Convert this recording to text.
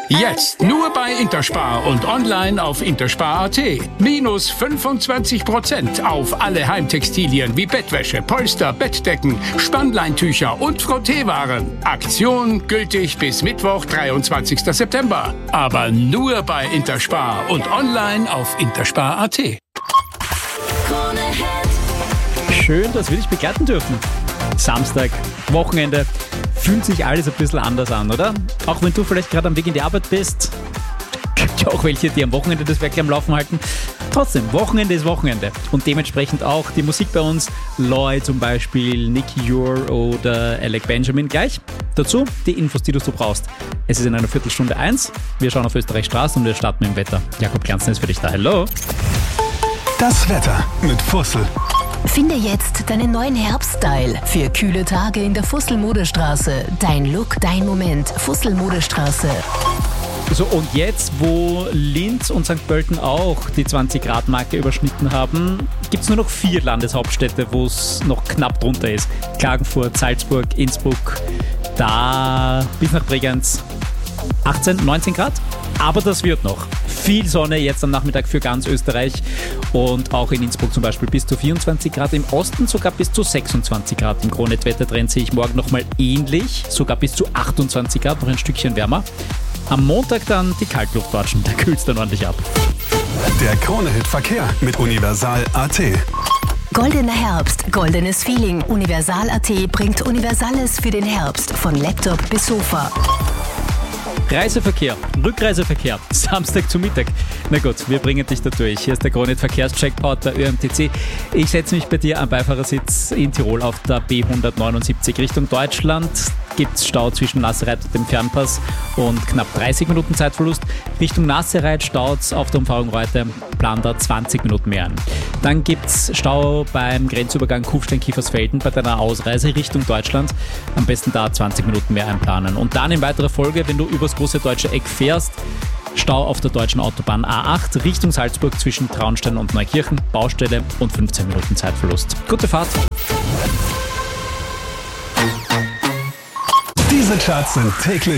Jetzt nur bei Interspar und online auf interspar.at. Minus 25% auf alle Heimtextilien wie Bettwäsche, Polster, Bettdecken, Spannleintücher und Frotteewaren. Aktion gültig bis Mittwoch, 23. September. Aber nur bei Interspar und online auf interspar.at. Schön, dass wir dich begleiten dürfen. Samstag, Wochenende, fühlt sich alles ein bisschen anders an, oder? Auch wenn du vielleicht gerade am Weg in die Arbeit bist. Gibt ja auch welche, die am Wochenende das Werk am Laufen halten. Trotzdem, Wochenende ist Wochenende. Und dementsprechend auch die Musik bei uns. Loy zum Beispiel, Nicky Ure oder Alec Benjamin gleich. Dazu die Infos, die du so brauchst. Es ist in einer Viertelstunde 1. Wir schauen auf Österreich Straßen und wir starten mit dem Wetter. Jakob Glanzen ist für dich da. Hello. Das Wetter mit Fussel. Finde jetzt deinen neuen Herbststyle für kühle Tage in der Fussel-Modestraße. Dein Look, dein Moment. Fussel-Modestraße. So, und jetzt, wo Linz und St. Pölten auch die 20-Grad-Marke überschnitten haben, gibt es nur noch 4 Landeshauptstädte, wo es noch knapp drunter ist. Klagenfurt, Salzburg, Innsbruck, da bis nach Bregenz 18, 19 Grad. Aber das wird noch. Viel Sonne jetzt am Nachmittag für ganz Österreich und auch in Innsbruck zum Beispiel bis zu 24 Grad, im Osten sogar bis zu 26 Grad. Im Kronet-Wettertrend sehe ich morgen nochmal ähnlich, sogar bis zu 28 Grad, noch ein Stückchen wärmer. Am Montag dann die Kaltluftwatschen, da kühlt es dann ordentlich ab. Der Krone-Hit-Verkehr mit Universal.at. Goldener Herbst, goldenes Feeling. Universal.at bringt Universales für den Herbst. Von Laptop bis Sofa. Reiseverkehr, Rückreiseverkehr, Samstag zu Mittag. Na gut, wir bringen dich da durch. Hier ist der Krone Verkehrscheckpot der ÖMTC. Ich setze mich bei dir am Beifahrersitz in Tirol auf der B179 Richtung Deutschland. Gibt es Stau zwischen Nassereit und dem Fernpass und knapp 30 Minuten Zeitverlust. Richtung Nassereit staut es auf der Umfahrung Reute, plan da 20 Minuten mehr an. Dann gibt es Stau beim Grenzübergang Kufstein-Kiefersfelden bei deiner Ausreise Richtung Deutschland. Am besten da 20 Minuten mehr einplanen. Und dann in weiterer Folge, wenn du übers große deutsche Eck fährst, Stau auf der deutschen Autobahn A8 Richtung Salzburg zwischen Traunstein und Neukirchen, Baustelle und 15 Minuten Zeitverlust. Gute Fahrt! Diese Charts sind täglich